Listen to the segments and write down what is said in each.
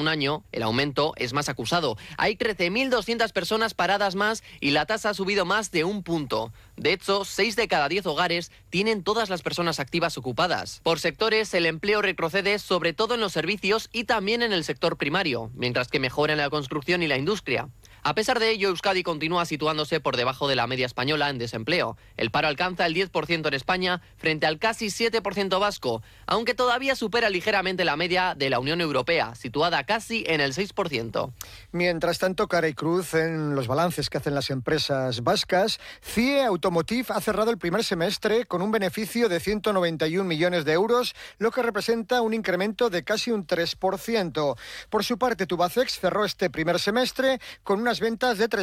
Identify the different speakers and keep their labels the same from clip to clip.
Speaker 1: un año, el aumento es más acusado. Hay 13.200 personas paradas más y la tasa ha subido más de 1 punto. De hecho, 6 de cada 10 hogares tienen todas las personas activas ocupadas. Por sectores, el empleo retrocede sobre todo en los servicios y también en el sector primario, mientras que mejora en la construcción y la industria. A pesar de ello, Euskadi continúa situándose por debajo de la media española en desempleo. El paro alcanza el 10% en España frente al casi 7% vasco, aunque todavía supera ligeramente la media de la Unión Europea, situada casi en el 6%.
Speaker 2: Mientras tanto, cara y cruz en los balances que hacen las empresas vascas, CIE Automotive ha cerrado el primer semestre con un beneficio de 191 millones de euros, lo que representa un incremento de casi un 3%. Por su parte, Tubacex cerró este primer semestre con unas ventas de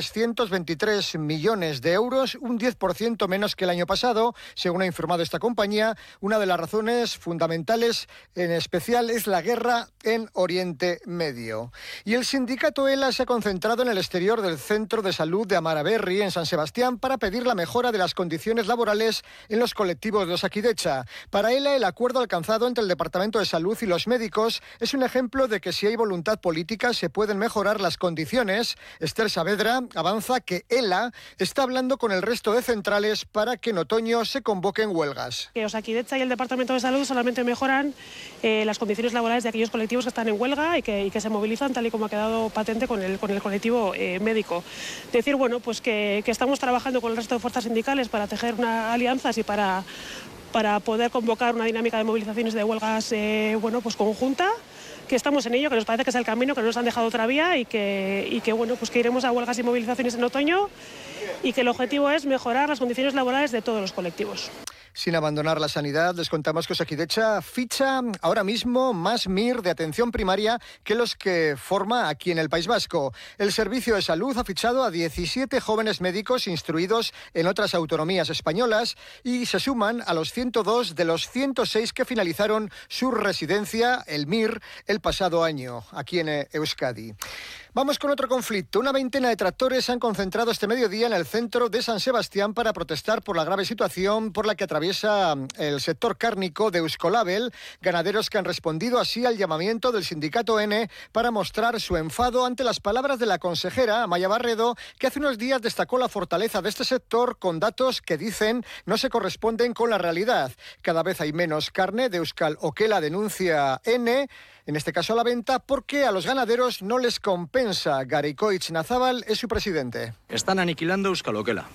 Speaker 2: 323 millones de euros, un 10% menos que el año pasado. Según ha informado esta compañía, una de las razones fundamentales en especial es la guerra en Oriente Medio. Y el sindicato ELA se ha concentrado en el exterior del Centro de Salud de Amaraberri, en San Sebastián, para pedir la mejora de las condiciones laborales en los colectivos de Osakidetza. Para ELA, el acuerdo alcanzado entre el Departamento de Salud y los médicos es un ejemplo de que si hay voluntad política se pueden mejorar las condiciones. Esther Saavedra avanza que ELA está hablando con el resto de centrales para que en otoño se convoquen huelgas.
Speaker 3: Que Osakidetza y el Departamento de Salud solamente mejoran las condiciones laborales de aquellos colectivos que están en huelga y que se movilizan, tal y como ha quedado patente con el colectivo médico. Decir, bueno, pues que estamos trabajando con el resto de fuerzas sindicales para tejer alianzas y para poder convocar una dinámica de movilizaciones de huelgas pues conjunta, que estamos en ello, que nos parece que es el camino, que no nos han dejado otra vía y que bueno, pues que iremos a huelgas y movilizaciones en otoño y que el objetivo es mejorar las condiciones laborales de todos los colectivos.
Speaker 2: Sin abandonar la sanidad, les contamos que Osakidetza ficha ahora mismo más MIR de atención primaria que los que forma aquí en el País Vasco. El Servicio de Salud ha fichado a 17 jóvenes médicos instruidos en otras autonomías españolas y se suman a los 102 de los 106 que finalizaron su residencia, el MIR, el pasado año, aquí en Euskadi. Vamos con otro conflicto. Una veintena de tractores se han concentrado este mediodía en el centro de San Sebastián para protestar por la grave situación por la que atraviesa el sector cárnico de Euskolabel. Ganaderos que han respondido así al llamamiento del sindicato N para mostrar su enfado ante las palabras de la consejera Amaia Barredo, que hace unos días destacó la fortaleza de este sector con datos que dicen no se corresponden con la realidad. Cada vez hay menos carne de Euskal Okela, denuncia N, en este caso a la venta, porque a los ganaderos no les compensa. Garaikoitz Nazabal es su presidente.
Speaker 4: Están aniquilando Euskal Okela.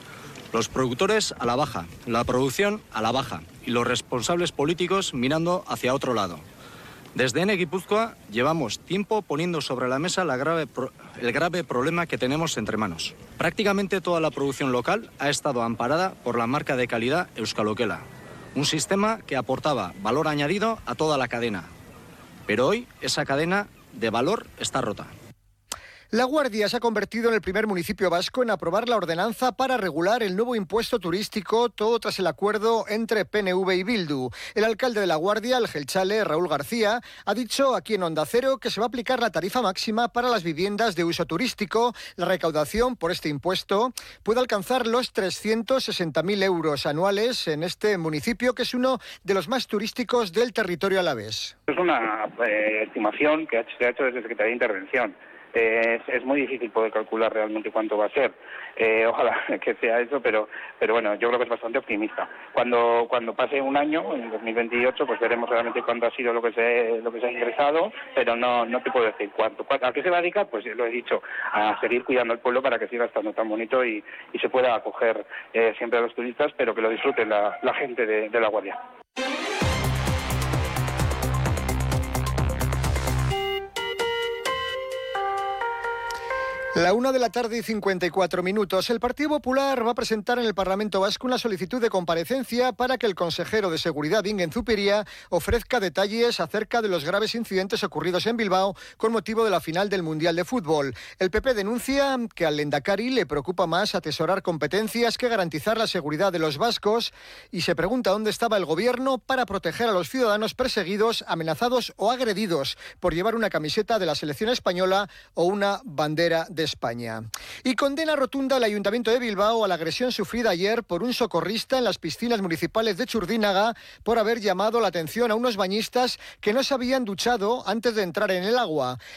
Speaker 4: Los productores a la baja, la producción a la baja y los responsables políticos mirando hacia otro lado. Desde N Guipúzcoa llevamos tiempo poniendo sobre la mesa el grave problema que tenemos entre manos. Prácticamente toda la producción local ha estado amparada por la marca de calidad Euskal Okela, un sistema que aportaba valor añadido a toda la cadena. Pero hoy esa cadena de valor está rota.
Speaker 2: La Guardia se ha convertido en el primer municipio vasco en aprobar la ordenanza para regular el nuevo impuesto turístico, todo tras el acuerdo entre PNV y Bildu. El alcalde de La Guardia, el gelchale Raúl García, ha dicho aquí en Onda Cero que se va a aplicar la tarifa máxima para las viviendas de uso turístico. La recaudación por este impuesto puede alcanzar los 360.000 euros anuales en este municipio, que es uno de los más turísticos del territorio alavés.
Speaker 5: Es una estimación que se ha hecho desde Secretaría de Intervención. Es muy difícil poder calcular realmente cuánto va a ser. Ojalá que sea eso, pero bueno, yo creo que es bastante optimista. Cuando pase un año, en 2028, pues veremos realmente cuánto ha sido lo que se ha ingresado, pero no te puedo decir cuánto. ¿A qué se va a dedicar? Pues lo he dicho, a seguir cuidando el pueblo para que siga estando tan bonito y se pueda acoger siempre a los turistas, pero que lo disfruten la gente de La Guardia.
Speaker 2: La 1:54 p.m. El Partido Popular va a presentar en el Parlamento Vasco una solicitud de comparecencia para que el consejero de Seguridad, Bingen Zupiria, ofrezca detalles acerca de los graves incidentes ocurridos en Bilbao con motivo de la final del Mundial de Fútbol. El PP denuncia que al Lehendakari le preocupa más atesorar competencias que garantizar la seguridad de los vascos y se pregunta dónde estaba el gobierno para proteger a los ciudadanos perseguidos, amenazados o agredidos por llevar una camiseta de la selección española o una bandera de España. Y condena rotunda el Ayuntamiento de Bilbao a la agresión sufrida ayer por un socorrista en las piscinas municipales de Txurdínaga por haber llamado la atención a unos bañistas que no se habían duchado antes de entrar en el agua.